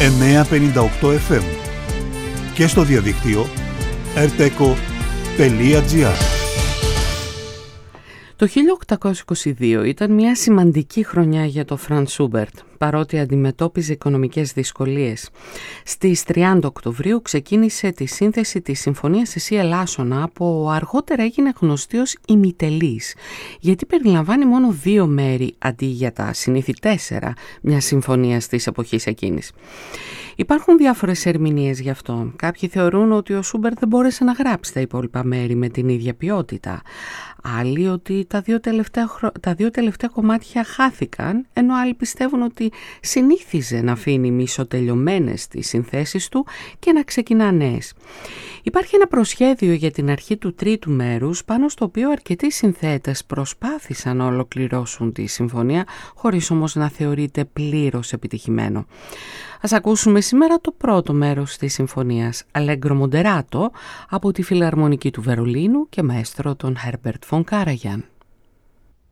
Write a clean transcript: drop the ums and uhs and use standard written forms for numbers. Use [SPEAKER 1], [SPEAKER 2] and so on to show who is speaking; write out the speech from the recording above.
[SPEAKER 1] 958 FM και στο διαδίκτυο rteco.gr.
[SPEAKER 2] Το 1822 ήταν μια σημαντική χρονιά για το Φραντ Σούμπερτ, παρότι αντιμετώπιζε οικονομικές δυσκολίες. Στις 30 Οκτωβρίου ξεκίνησε τη σύνθεση της Συμφωνίας Εσύ Ελάσσονα, που αργότερα έγινε γνωστή ως ημιτελής, γιατί περιλαμβάνει μόνο 2 μέρη αντί για τα συνήθη 4 μια συμφωνίας της εποχής εκείνης. Υπάρχουν διάφορες ερμηνείες γι' αυτό. Κάποιοι θεωρούν ότι ο Σούμπερτ δεν μπόρεσε να γράψει τα υπόλοιπα μέρη με την ίδια ποιότητα. Άλλοι ότι τα δύο τελευταία κομμάτια χάθηκαν, ενώ άλλοι πιστεύουν ότι συνήθιζε να αφήνει μισοτελειωμένες τις συνθέσεις του και να ξεκινά νέες. Υπάρχει ένα προσχέδιο για την αρχή του τρίτου μέρους, πάνω στο οποίο αρκετοί συνθέτες προσπάθησαν να ολοκληρώσουν τη συμφωνία, χωρίς όμως να θεωρείται πλήρως επιτυχημένο. Ας ακούσουμε σήμερα το πρώτο μέρος της συμφωνίας, Allegro Moderato, από τη Φιλαρμονική του Βερολίνου και μαέστρο τον Herbert von Karajan.